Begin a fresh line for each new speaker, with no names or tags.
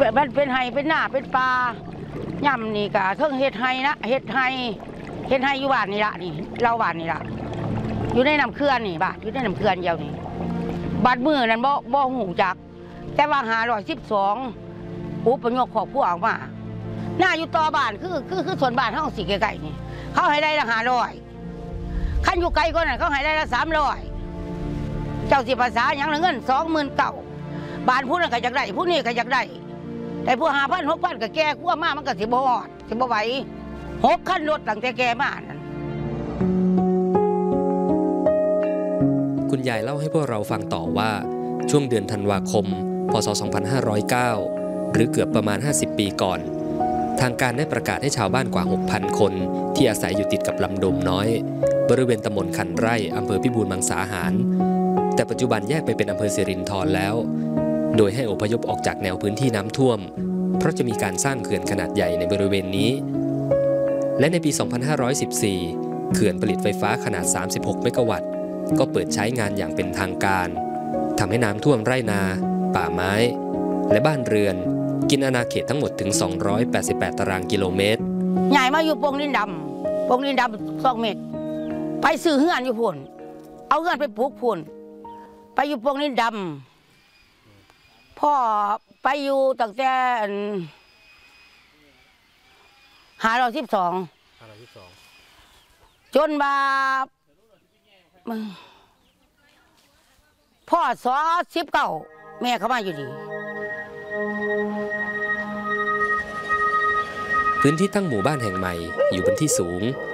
มันเป็นไห้เป็นหน้าเป็นปลาย่ำนี่กะเทิงเฮ็ดไห้นะเฮ็ดไห้อยู่บ้านนี่ละนี่เราบ้านนี่ละอยู่ในน้ำเขื่อนนี่บ้านอยู่ในน้ำเขื่อนเดียวนี่บัดมือนั้นบ่หูจักแต่ว่า512อุปยกครอบครัวออกมาหน้าอยู่ต่อบ้านคือส่วนบ้านห้องสีไกลๆนี่เขาให้ได้ละ500ขั้นอยู่ไกลกว่านั้นเขาให้ได้ละ300เจ้าสิภาษาอย่างละเงิน29,000บ้านผู้นั้นก็อยากได้ผู้นี้ก็อยากได้แต่ผู้5,000 6,000ก็แก่กว่ามามันก็สิบ่ฮอดสิบ่ไหว6 คันรถตั้งแต่แก่มานั่น
คุณยายเล่าให้พวกเราฟังต่อว่าช่วงเดือนธันวาคมพ.ศ. 2509หรือเกือบประมาณ50 ปีก่อนทางการได้ประกาศให้ชาวบ้านกว่า 6,000 คนที่อาศัยอยู่ติดกับลำดมน้อยบริเวณตำบลขันไร่อำเภอพิบูลมังสาหารแต่ปัจจุบันแยกไปเป็นอำเภอสิรินธรแล้วโดยให้อพยพออกจากแนวพื้นที่น้ำท่วมเพราะจะมีการสร้างเขื่อนขนาดใหญ่ในบริเวณนี้และในปี 2514 เขื่อนผลิตไฟฟ้าขนาด 36 เมกะวัตต์ก็เปิดใช้งานอย่างเป็นทางการทำให้น้ำท่วมไร่นาป่าไม้และบ้านเรือนกินอาณาเขตทั้งหมดถึง288 ตารางกิโลเมตร
ใหญ่มาอยู่โป่งดินดำ2 เมตรไปซื้อเฮือนอยู่พุ่นเอาเฮือนไปปลูกพุ่นไปอยู่โป่งดินดำพ่อไปอยู่ตั้งแต่512จนมาพ่อ19แม่เขามาอยู่ดี
พื้นที่ตั้งหมู่บ้านแห่งใหม่อยู่บนที่สูง